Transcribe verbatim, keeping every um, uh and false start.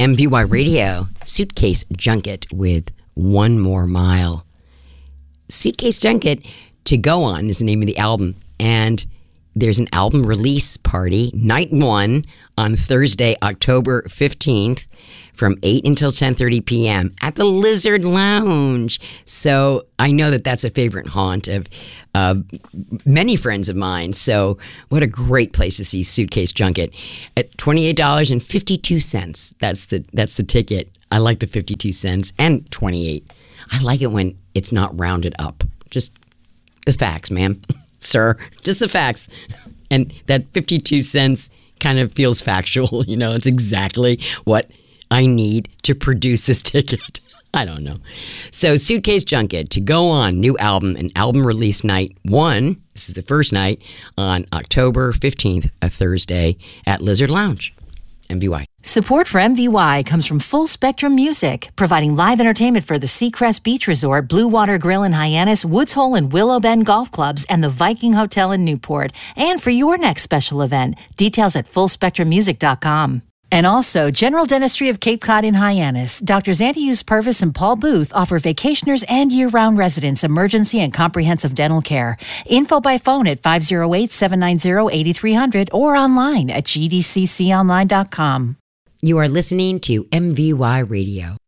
M V Y Radio, Suitcase Junket with One More Mile. Suitcase Junket to Go On is the name of the album, and there's an album release party, night one, on Thursday, October fifteenth, from eight until ten thirty p.m. at the Lizard Lounge. So I know that that's a favorite haunt of uh, many friends of mine. So what a great place to see Suitcase Junket at twenty-eight dollars and fifty-two cents. That's the that's the ticket. I like the fifty-two cents and twenty-eight. I like it when it's not rounded up. Just the facts, ma'am, sir. Just the facts. And that fifty-two cents kind of feels factual. You know, it's exactly what I need to produce this ticket. I don't know. So Suitcase Junket to Go On, new album and album release night one. This is the first night on October fifteenth, a Thursday at Lizard Lounge. M V Y. Support for M V Y comes from Full Spectrum Music, providing live entertainment for the Seacrest Beach Resort, Blue Water Grill in Hyannis, Woods Hole and Willow Bend Golf Clubs, and the Viking Hotel in Newport. And for your next special event, details at full spectrum music dot com. And also, General Dentistry of Cape Cod in Hyannis. Doctors Antius Purvis and Paul Booth offer vacationers and year-round residents emergency and comprehensive dental care. Info by phone at five oh eight, seven nine oh, eight three hundred or online at g d c c online dot com. You are listening to M V Y Radio.